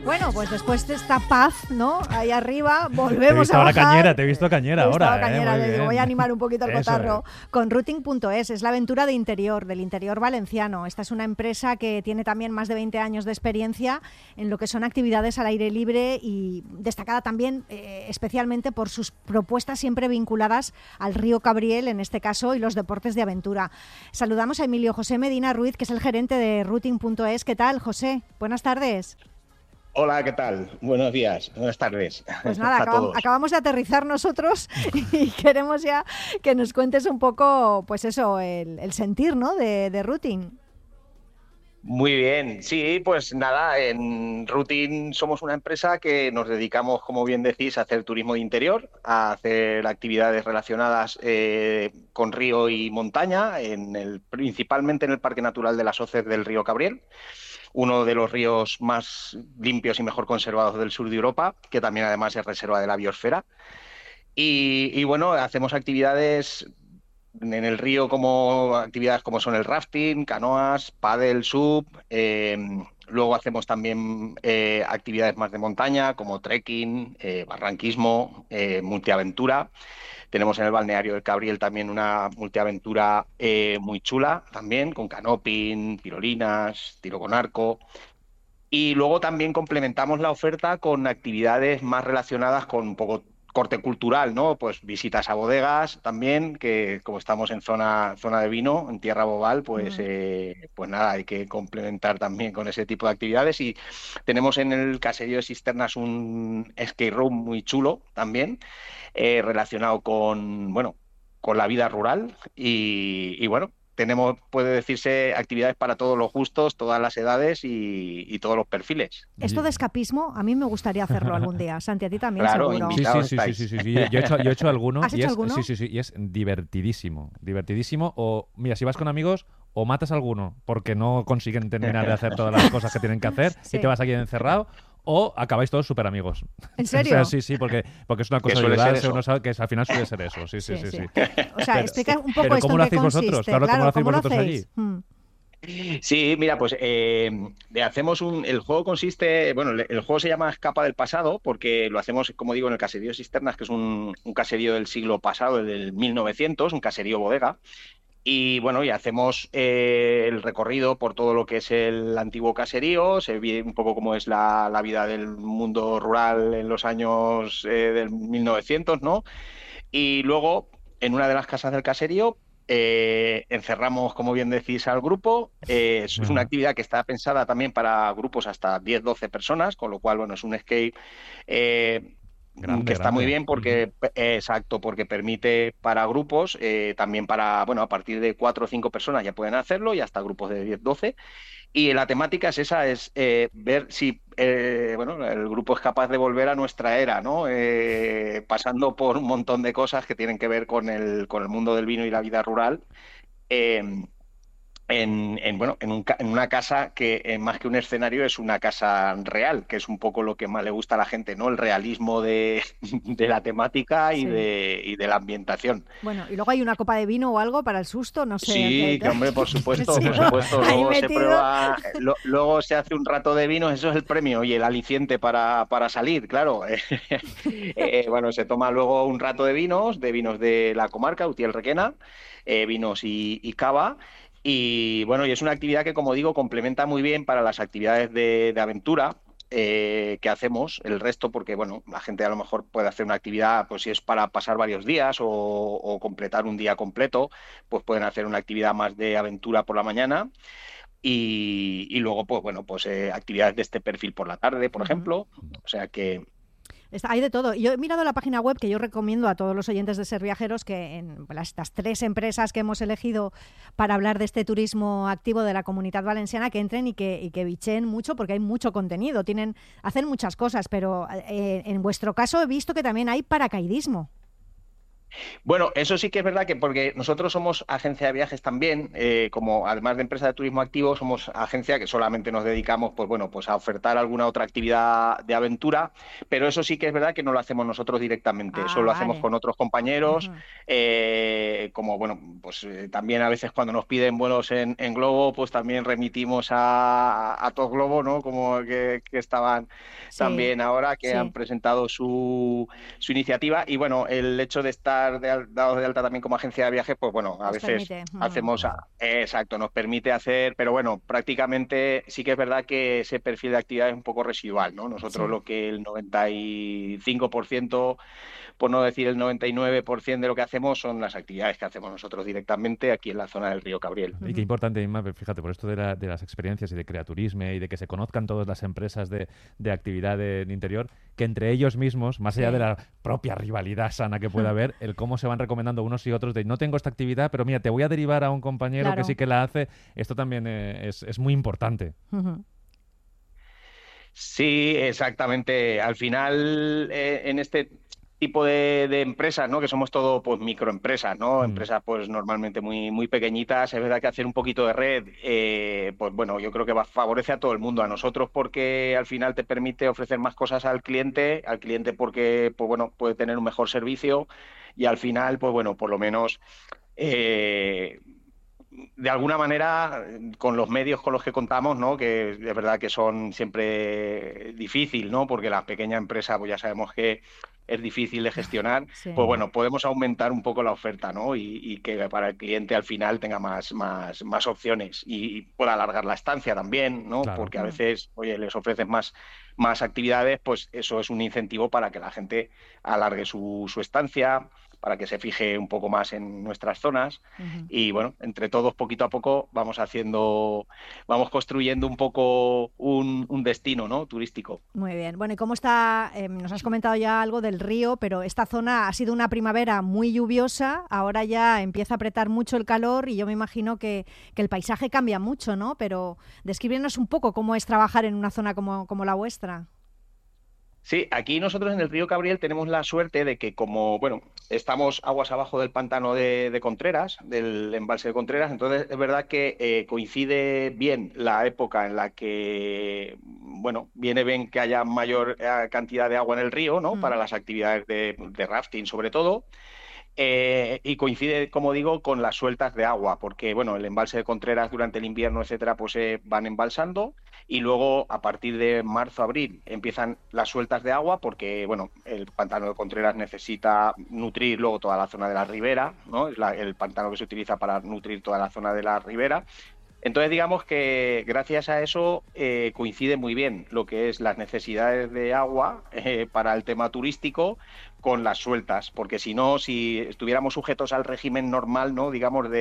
Bueno, pues después de esta paz, ¿no? Ahí arriba, volvemos Te he a visto bajar. cañera, te he visto cañera ahora. Cañera, Muy bien. voy a animar un poquito el Eso cotarro. es. Con Routing.es, es la aventura de interior, del interior valenciano. Esta es una empresa que tiene también más de 20 años de experiencia en lo que son actividades al aire libre y destacada también especialmente por sus propuestas siempre vinculadas al río Cabriel, en este caso, y los deportes de aventura. Saludamos a Emilio José Medina Ruiz, que es el gerente de Routing.es. ¿Qué tal, José? Buenas tardes. Hola, ¿qué tal? Buenos días, buenas tardes. Pues nada, a todos. acabamos de aterrizar nosotros y queremos ya que nos cuentes un poco, pues eso, el sentir, ¿no? de Routing. Muy bien, sí, pues nada, en Routing somos una empresa que nos dedicamos, como bien decís, a hacer turismo de interior, a hacer actividades relacionadas con río y montaña, principalmente en el Parque Natural de las Hoces del río Cabriel, uno de los ríos más limpios y mejor conservados del sur de Europa, que también además es reserva de la biosfera. Y bueno, hacemos actividades en el río, como actividades como son el rafting, canoas, pádel, sub. Luego hacemos también actividades más de montaña como trekking, barranquismo, multiaventura. Tenemos en el balneario del Cabriel también una multiaventura muy chula también, con canoping, tirolinas, tiro con arco. Y luego también complementamos la oferta con actividades más relacionadas con un poco corte cultural, ¿no? Pues visitas a bodegas también, que como estamos en zona de vino, en Tierra Bobal, pues nada, hay que complementar también con ese tipo de actividades. Y tenemos en el caserío de Cisternas un skate room muy chulo también, relacionado bueno, con la vida rural y bueno. Puede decirse, actividades para todos los gustos, todas las edades y todos los perfiles. Esto de escapismo, a mí me gustaría hacerlo algún día. Santi, a ti también, Claro, seguro. invitados Sí. estáis. Yo he hecho alguno. ¿Has hecho alguno? Sí, y es divertidísimo. Divertidísimo. O, mira, si vas con amigos, o matas a alguno porque no consiguen terminar de hacer todas las cosas que tienen que hacer Sí. y te vas aquí encerrado, o acabáis todos súper amigos. ¿En serio? O sea, sí, porque es una cosa de suele ser ayudarse, eso. uno sabe que al final suele ser eso. Sí. O sea, explica un poco pero esto ¿cómo en lo qué hacéis vosotros? consiste. Claro, ¿cómo lo hacéis ¿cómo vosotros hacéis? Sí, mira, pues hacemos el juego consiste, bueno, el juego se llama Escapa del Pasado porque lo hacemos, como digo, en el caserío Cisternas, que es un caserío del siglo pasado, del 1900, un caserío bodega. Y bueno, y hacemos el recorrido por todo lo que es el antiguo caserío, se ve un poco cómo es la vida del mundo rural en los años del 1900, ¿no? Y luego, en una de las casas del caserío, encerramos, como bien decís, al grupo. Es una Ajá. actividad que está pensada también para grupos hasta 10-12 personas, con lo cual, bueno, es un escape eh, que está muy Grande. bien porque, exacto, porque permite para grupos, también para, bueno, a partir de 4 o 5 personas ya pueden hacerlo y hasta grupos de 10-12. Y la temática es esa, es ver si bueno, el grupo es capaz de volver a nuestra era, ¿no? Pasando por un montón de cosas que tienen que ver con el mundo del vino y la vida rural. eh, bueno, en una casa que más que un escenario es una casa real, que es un poco lo que más le gusta a la gente, ¿no? El realismo de la temática y Sí. de la ambientación. Bueno, y luego hay una copa de vino o algo para el susto, no sé. Sí, que hombre, por supuesto, Sí, por ¿no? supuesto. Ahí Luego se metido. prueba, luego se hace un rato de vino, eso es el premio y el aliciente para salir, claro. Bueno, se toma luego un rato de vinos de la comarca, Utiel Requena, vinos y cava. Y bueno, y es una actividad que, como digo, complementa muy bien para las actividades de aventura que hacemos, el resto, porque bueno, la gente a lo mejor puede hacer una actividad, pues si es para pasar varios días o completar un día completo, pues pueden hacer una actividad más de aventura por la mañana y luego, pues bueno, pues actividades de este perfil por la tarde, por Ujú. ejemplo. O sea que Hay de todo. Yo he mirado la página web que yo recomiendo a todos los oyentes de Ser Viajeros que en estas 3 empresas que hemos elegido para hablar de este turismo activo de la Comunidad Valenciana, que entren y que bicheen mucho porque hay mucho contenido. Hacen muchas cosas, pero en vuestro caso he visto que también hay paracaidismo. Bueno, eso sí que es verdad que porque nosotros somos agencia de viajes también, como además de empresa de turismo activo, somos agencia que solamente nos dedicamos, pues bueno, pues a ofertar alguna otra actividad de aventura, pero eso sí que es verdad que no lo hacemos nosotros directamente, eso Ah, lo hacemos vale. con otros compañeros, Ujú. como bueno, pues también a veces cuando nos piden vuelos en Globo, pues también remitimos a Top Globo, ¿no? Como que estaban Sí, también ahora, que han sí, presentado su iniciativa. Y bueno, el hecho de estar dados de alta también como agencia de viajes, pues bueno, a os veces permite. Ujú. hacemos, exacto, nos permite hacer, pero bueno, prácticamente sí que es verdad que ese perfil de actividad es un poco residual, ¿no? Nosotros Sí. lo que el 95%, por no decir el 99% de lo que hacemos son las actividades que hacemos nosotros directamente aquí en la zona del río Cabriel. Y qué Ujú. importante, Inma, fíjate, por esto de las experiencias y de creaturismo y de que se conozcan todas las empresas de actividad de interior, que entre ellos mismos, más allá de Sí. la propia rivalidad sana que pueda haber, el cómo se van recomendando unos y otros de no tengo esta actividad, pero mira, te voy a derivar a un compañero que sí Claro. que la hace, esto también es muy importante. Ujú. Sí, exactamente. Al final, en este tipo de empresas, ¿no? Que somos todo pues microempresas, ¿no? Mm. Empresas pues normalmente muy pequeñitas. Es verdad que hacer un poquito de red, pues bueno, yo creo que favorece a todo el mundo. A nosotros porque al final te permite ofrecer más cosas al cliente porque pues bueno, puede tener un mejor servicio y al final, pues bueno, por lo menos eh, de alguna manera, con los medios con los que contamos, ¿no? Que es verdad que son siempre difícil, ¿no? Porque la pequeña empresa, pues ya sabemos que es difícil de gestionar, Sí. pues bueno, podemos aumentar un poco la oferta, ¿no? Y que para el cliente al final tenga más opciones y pueda alargar la estancia también, ¿no? Claro. Porque a Mm. veces, oye, les ofreces más actividades, pues eso es un incentivo para que la gente alargue su estancia, para que se fije un poco más en nuestras zonas. Ujú. Y bueno, entre todos, poquito a poco, vamos construyendo un poco un destino, ¿no? Turístico. Muy bien. Bueno, ¿y cómo está? Nos has comentado ya algo del río, pero esta zona ha sido una primavera muy lluviosa, ahora ya empieza a apretar mucho el calor y yo me imagino que el paisaje cambia mucho, ¿no? Pero descríbenos un poco cómo es trabajar en una zona como la vuestra. Sí, aquí nosotros en el río Cabriel tenemos la suerte de que como, bueno, estamos aguas abajo del pantano de Contreras, del embalse de Contreras, entonces es verdad que coincide bien la época en la que, bueno, viene bien que haya mayor cantidad de agua en el río, ¿no? Mm. Para las actividades de rafting sobre todo. Y coincide, como digo, con las sueltas de agua, porque bueno, el embalse de Contreras durante el invierno, etcétera, pues van embalsando y luego a partir de marzo, abril empiezan las sueltas de agua, porque bueno, el pantano de Contreras necesita nutrir luego toda la zona de la ribera, ¿no? Es el pantano que se utiliza para nutrir toda la zona de la ribera. Entonces, digamos que gracias a eso coincide muy bien lo que es las necesidades de agua para el tema turístico con las sueltas, porque si no, si estuviéramos sujetos al régimen normal, ¿no? Digamos,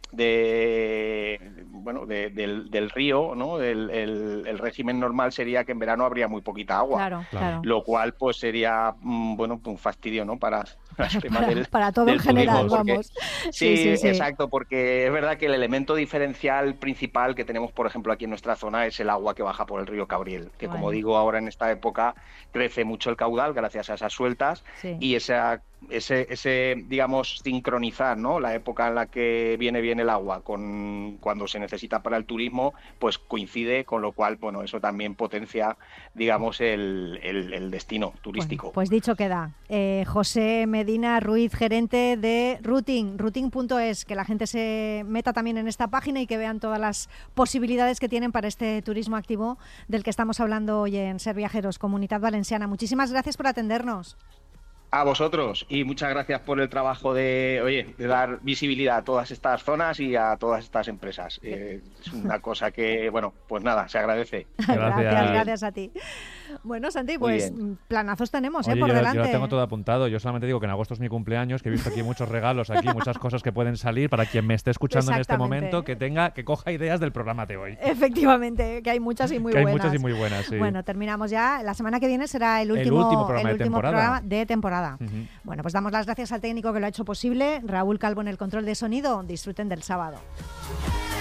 bueno, del río, ¿no? El régimen normal sería que en verano habría muy poquita agua, Claro, Claro. claro. lo cual pues sería, bueno, un fastidio, ¿no? Para el tema Para todo en del turismo, general, Todos. porque vamos. Sí, sí, sí, sí. exacto, porque es verdad que el elemento diferencial principal que tenemos, por ejemplo, aquí en nuestra zona es el agua que baja por el río Cabriel, que como Bueno, digo, ahora en esta época crece mucho el caudal gracias a esas sueltas sí. y digamos, sincronizar, ¿no? La época en la que viene bien el agua con cuando se necesita para el turismo, pues coincide, con lo cual, bueno, eso también potencia, digamos, el destino Bueno, turístico. pues dicho queda. José Medina Ruiz, gerente de Routing, routing.es, que la gente se meta también en esta página y que vean todas las posibilidades que tienen para este turismo activo del que estamos hablando hoy en Ser Viajeros, Comunidad Valenciana. Muchísimas gracias por atendernos. A vosotros y muchas gracias por el trabajo oye, de dar visibilidad a todas estas zonas y a todas estas empresas. Es una cosa que, bueno, pues nada, se agradece. Gracias, Gracias. gracias a ti. Bueno, Santi, Muy pues bien. planazos tenemos Oye, por yo delante. lo tengo todo apuntado. Yo solamente digo que en agosto es mi cumpleaños, que he visto aquí muchos regalos, aquí muchas cosas que pueden salir para quien me esté escuchando en este Exactamente. momento, que coja ideas del programa de hoy. Efectivamente, que hay muchas y muy Que hay buenas. muchas y muy buenas, sí. Bueno, terminamos ya. La semana que viene será el último último programa de temporada. programa de temporada. Ujú. Bueno, pues damos las gracias al técnico que lo ha hecho posible, Raúl Calvo en el control de sonido. Disfruten del sábado.